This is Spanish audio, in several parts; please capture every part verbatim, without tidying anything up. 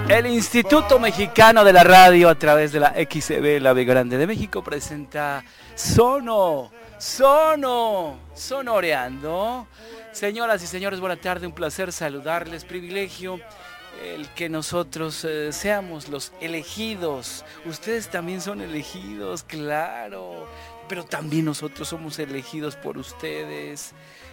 El Instituto Mexicano de la Radio a través de la X C B, la B Grande de México, presenta Sono, Sono, Sonoreando. Señoras y señores, buena tarde, un placer saludarles, privilegio el que nosotros eh, seamos los elegidos. Ustedes también son elegidos, claro, pero también nosotros somos elegidos por ustedes.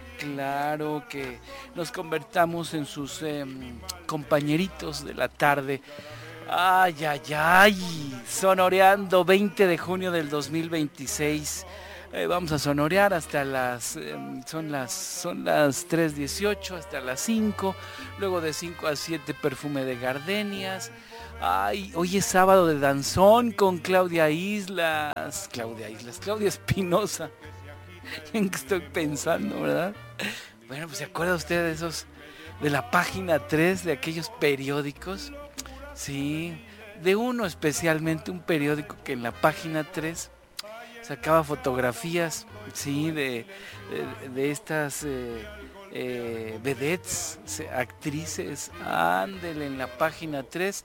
Claro, que nos convertamos en sus eh, compañeritos de la tarde. Ay, ay, ay, sonoreando veinte de junio del dos mil veintiséis. Eh, vamos a sonorear hasta las, eh, son las, son las tres dieciocho, hasta las cinco, luego de cinco a siete perfume de gardenias. Ay, hoy es sábado de danzón con Claudia Islas, Claudia Islas, Claudia Espinosa. ¿En qué estoy pensando, verdad? Bueno, pues ¿se acuerda usted de esos, de la página tres, de aquellos periódicos? Sí, de uno especialmente, un periódico que en la página tres sacaba fotografías, sí, de, de, de estas eh, eh, vedettes, actrices, ándele en la página tres,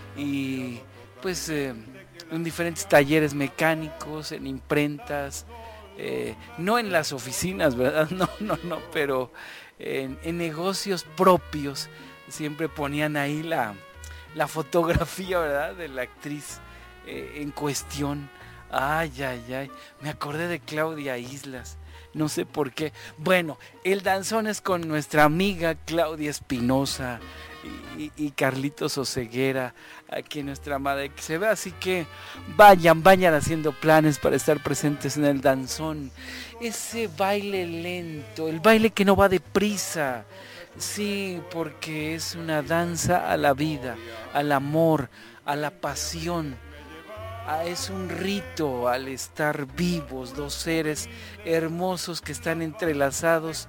y pues eh, en diferentes talleres mecánicos, en imprentas, Eh, no en las oficinas, ¿verdad? No, no, no, pero en, en negocios propios siempre ponían ahí la, la fotografía, ¿verdad? De la actriz eh, en cuestión. Ay, ay, ay, me acordé de Claudia Islas, no sé por qué. Bueno, el danzón es con nuestra amiga Claudia Espinosa y, y Carlitos Oseguera, aquí en nuestra madre que se ve, así que vayan, vayan haciendo planes para estar presentes en el danzón, ese baile lento, el baile que no va deprisa, sí, porque es una danza a la vida, al amor, a la pasión, a, es un rito al estar vivos, dos seres hermosos que están entrelazados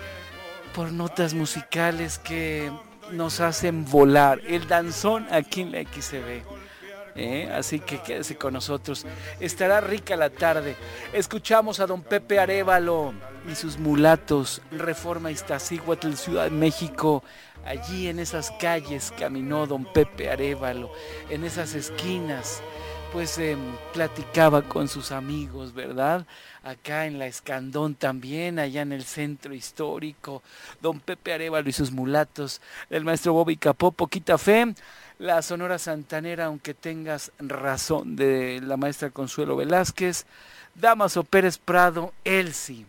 por notas musicales que nos hacen volar. El danzón aquí en la X C B. ¿Eh? Así que quédese con nosotros. Estará rica la tarde. Escuchamos a don Pepe Arévalo y sus mulatos. Reforma Iztaccíhuatl, Ciudad de México. Allí en esas calles caminó don Pepe Arévalo. En esas esquinas pues eh, platicaba con sus amigos, ¿verdad? Acá en la Escandón también, allá en el centro histórico, don Pepe Arévalo y sus mulatos, el maestro Bobby Capó, Poquita Fe, la Sonora Santanera, aunque tengas razón, de la maestra Consuelo Velázquez, Damaso Pérez Prado, Elsie,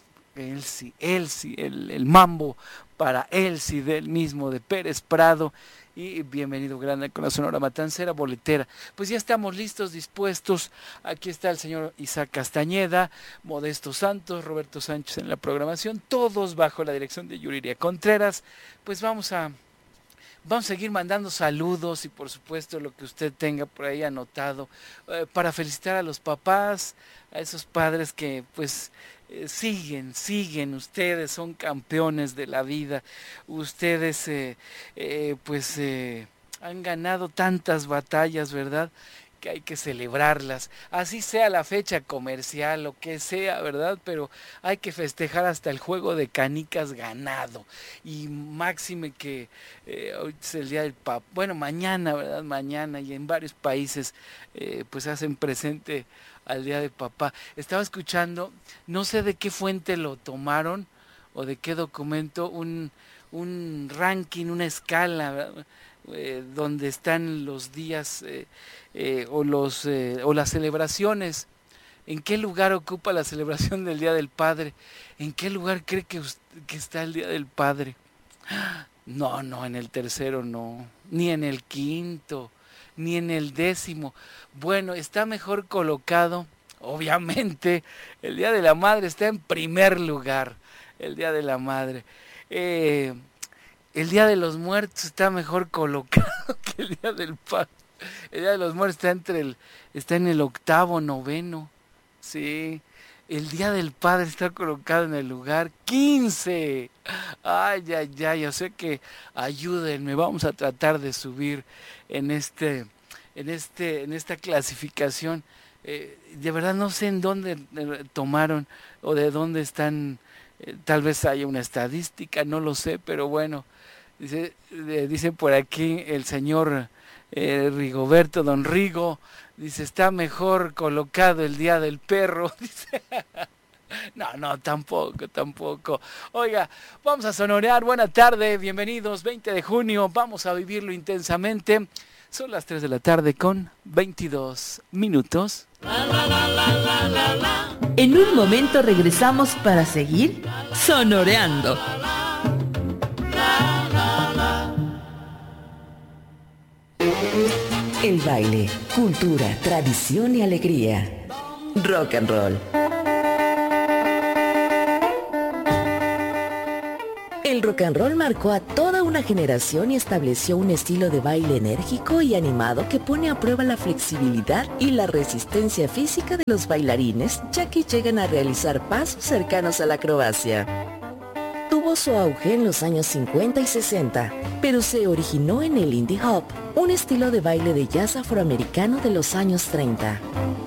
Elsie, Elsie, el, el mambo para Elsie del mismo, de Pérez Prado. Y bienvenido grande con la Sonora Matancera Boletera. Pues ya estamos listos, dispuestos. Aquí está el señor Isaac Castañeda, Modesto Santos, Roberto Sánchez en la programación, todos bajo la dirección de Yuriria Contreras. Pues vamos a, vamos a seguir mandando saludos y por supuesto lo que usted tenga por ahí anotado eh, para felicitar a los papás, a esos padres que pues eh, siguen, siguen, ustedes son campeones de la vida, ustedes eh, eh, pues eh, han ganado tantas batallas, ¿verdad?, que hay que celebrarlas, así sea la fecha comercial, lo que sea, ¿verdad? Pero hay que festejar hasta el juego de canicas ganado, y máxime que eh, hoy es el día del papá, bueno, mañana, ¿verdad? Mañana, y en varios países eh, pues hacen presente al día de papá. Estaba escuchando, no sé de qué fuente lo tomaron o de qué documento, un, un ranking, una escala, ¿verdad?, Eh, donde están los días eh, eh, o, los, eh, o las celebraciones. ¿En qué lugar ocupa la celebración del Día del Padre? ¿En qué lugar cree que, que está el Día del Padre? No, no, en el tercero no, ni en el quinto, ni en el décimo. Bueno, está mejor colocado, obviamente, el Día de la Madre está en primer lugar, el Día de la Madre. Eh... El Día de los Muertos está mejor colocado que el Día del Padre. El Día de los Muertos está entre el, está en el octavo, noveno. Sí. El Día del Padre está colocado en el lugar quince. Ay, ay, ay. O sea que ayúdenme. Vamos a tratar de subir en este, en este, en esta clasificación. Eh, de verdad no sé en dónde tomaron o de dónde están. Eh, tal vez haya una estadística, no lo sé, pero bueno. Dice, eh, dice por aquí el señor eh, Rigoberto, don Rigo, dice, está mejor colocado el Día del Perro. Dice, no, no, tampoco, tampoco. Oiga, vamos a sonorear. Buena tarde, bienvenidos, veinte de junio, vamos a vivirlo intensamente. Son las tres de la tarde con veintidós minutos. En un momento regresamos para seguir sonoreando. El baile, cultura, tradición y alegría. Rock and roll. El rock and roll marcó a toda una generación y estableció un estilo de baile enérgico y animado que pone a prueba la flexibilidad y la resistencia física de los bailarines, ya que llegan a realizar pasos cercanos a la acrobacia. Tuvo su auge en los años cincuenta y sesenta, pero se originó en el indie hop, un estilo de baile de jazz afroamericano de los años treinta.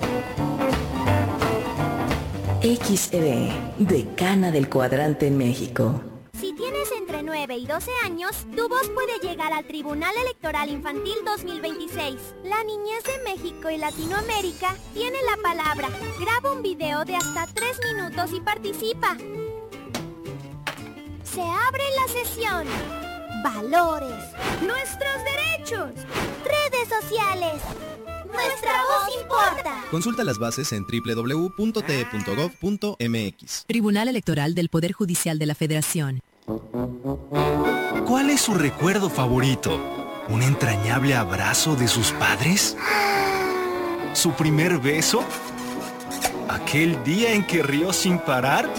X E D, Decana del Cuadrante en México. Si tienes entre nueve y doce años, tu voz puede llegar al Tribunal Electoral Infantil dos mil veintiséis. La niñez de México y Latinoamérica tiene la palabra. Graba un video de hasta tres minutos y participa. Se abre la sesión. Valores. Nuestros derechos. Redes sociales. Nuestra voz importa. Consulta las bases en doble u doble u doble u punto t e punto gov punto m x. Tribunal Electoral del Poder Judicial de la Federación. ¿Cuál es su recuerdo favorito? ¿Un entrañable abrazo de sus padres? ¿Su primer beso? ¿Aquel día en que rió sin parar?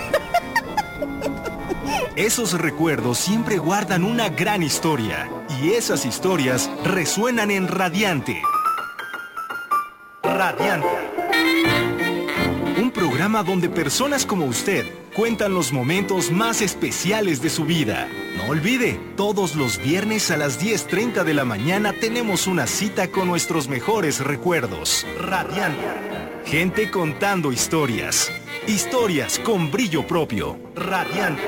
Esos recuerdos siempre guardan una gran historia, y esas historias resuenan en Radiante. Radiante. Un programa donde personas como usted cuentan los momentos más especiales de su vida. No olvide, todos los viernes a las diez treinta de la mañana tenemos una cita con nuestros mejores recuerdos. Radiante. Gente contando historias. Historias con brillo propio. Radiante.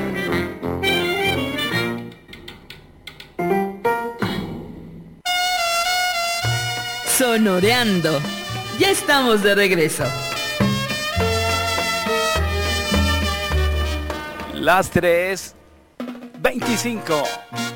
Sonoreando. Ya estamos de regreso. Las tres veinticinco.